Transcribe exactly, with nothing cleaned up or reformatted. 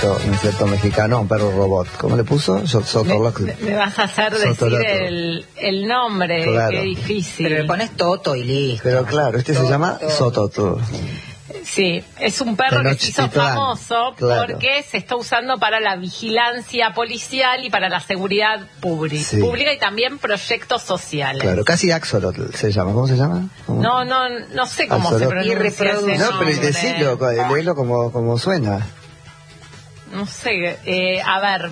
¿no es cierto? Mexicano, un perro robot. ¿Cómo le puso? Sotolotl. Me, me vas a hacer decir el, el nombre, claro. Qué difícil. Pero le pones Toto y listo. Pero claro, este Toto. Se llama Sototl. Sí, es un perro que se hizo famoso claro. porque se está usando para la vigilancia policial y para la seguridad pública, sí. pública y también proyectos sociales. Claro, casi Axolotl se llama. ¿Cómo se llama? ¿Cómo? No, no, no sé cómo Axolotl. Se pronuncia ese No, pero decirlo, léelo como, como suena. No sé, eh, a ver...